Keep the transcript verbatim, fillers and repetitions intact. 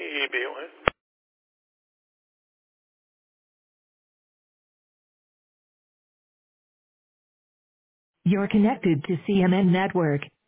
E B O N. You're connected to C M N Network.